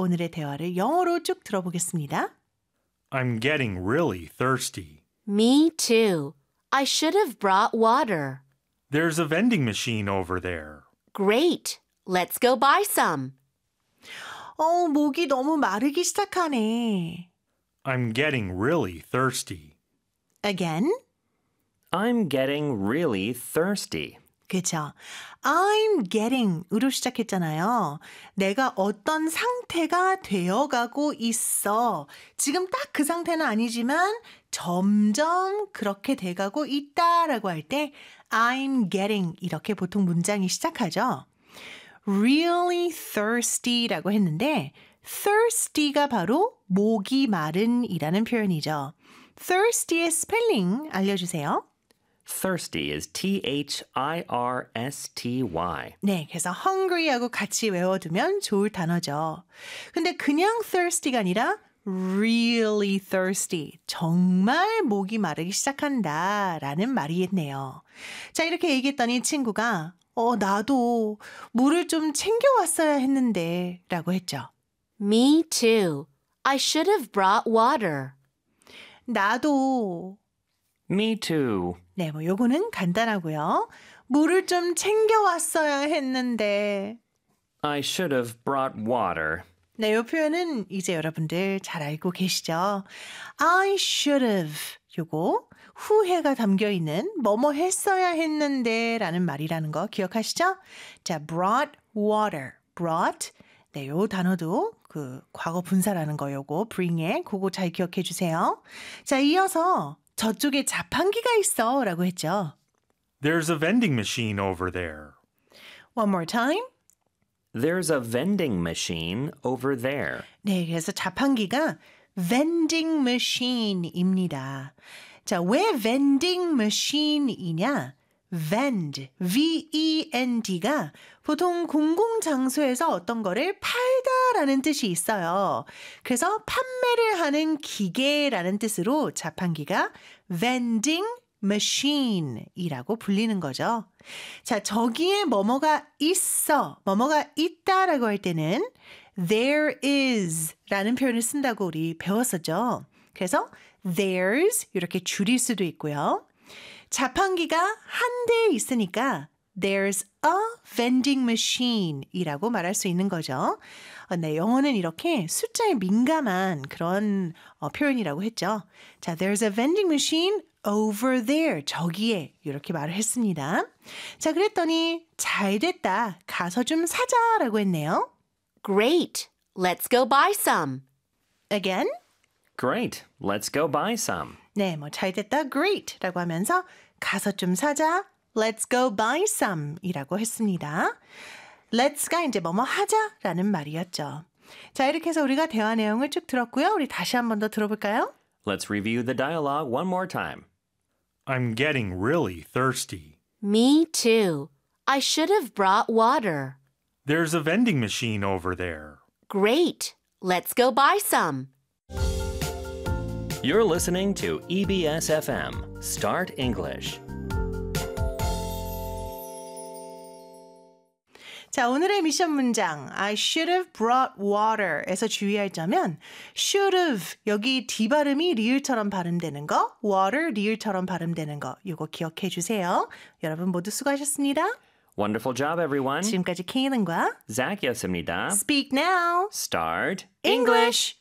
오늘의 대화를 영어로 쭉 들어보겠습니다. I'm getting really thirsty. Me too. I should have brought water. There's a vending machine over there. Great. Let's go buy some. 목이 너무 마르기 시작하네. I'm getting really thirsty. Again. I'm getting really thirsty. 그쵸. I'm getting으로 시작했잖아요. 내가 어떤 상태가 되어가고 있어. 지금 딱 그 상태는 아니지만 점점 그렇게 돼가고 있다라고 할 때 I'm getting 이렇게 보통 문장이 시작하죠. Really thirsty라고 했는데 thirsty가 바로 목이 마른이라는 표현이죠. thirsty의 스펠링 알려주세요. Thirsty is T-H-I-R-S-T-Y. 네, 그래서 hungry하고 같이 외워두면 좋을 단어죠. 근데 그냥 thirsty가 아니라 really thirsty, 정말 목이 마르기 시작한다라는 말이겠네요. 자, 이렇게 얘기했더니 친구가 나도 물을 좀 챙겨왔어야 했는데 라고 했죠. Me too. I should have brought water. 나도. Me too. 네, 요거는 간단하고요. 물을 좀 챙겨왔어야 했는데. I should have brought water. 네, 이 표현은 이제 여러분들 잘 알고 계시죠? I should have. 요거 후회가 담겨있는 뭐뭐 했어야 했는데 라는 말이라는 거 기억하시죠? 자, brought water. brought. 네, 요 단어도 그 과거 분사라는 거 요거 bring에 그거 잘 기억해 주세요. 자, 이어서 저쪽에 자판기가 있어 라고 했죠. There's a vending machine over there. One more time. There's a vending machine over there. 네, 그래서 자판기가 vending machine입니다. 자, 왜 vending machine이냐? vend, V-E-N-D가 보통 공공장소에서 어떤 거를 팔다라는 뜻이 있어요. 그래서 판매를 하는 기계라는 뜻으로 자판기가 vending machine이라고 불리는 거죠. 자, 저기에 뭐뭐가 있어, 뭐뭐가 있다라고 할 때는 there is 라는 표현을 쓴다고 우리 배웠었죠. 그래서 there's 이렇게 줄일 수도 있고요. 자판기가 한 대 있으니까 there's a vending machine 이라고 말할 수 있는 거죠. 네, 영어는 이렇게 숫자에 민감한 그런 표현이라고 했죠. 자, there's a vending machine over there. 저기에 이렇게 말을 했습니다. 자, 그랬더니 잘 됐다. 가서 좀 사자라고 했네요. Great. Let's go buy some. Again. Great. Let's go buy some. 네, 잘 됐다. Great 라고 하면서 가서 좀 사자. Let's go buy some 이라고 했습니다. Let's가 이제 뭐뭐 하자라는 말이었죠. 자, 이렇게 해서 우리가 대화 내용을 쭉 들었고요. 우리 다시 한 번 더 들어볼까요? Let's review the dialogue one more time. I'm getting really thirsty. Me too. I should have brought water. There's a vending machine over there. Great. Let's go buy some. You're listening to EBS FM. Start English. 자, 오늘의 미션 문장 I should have brought water에서 주의할 점은 should have 여기 D 발음이 리을처럼 발음되는 거 water 리을처럼 발음되는 거 이거 기억해 주세요. 여러분 모두 수고하셨습니다. Wonderful job, everyone. 지금까지 케이는과 Zach였습니다. Speak now. Start English.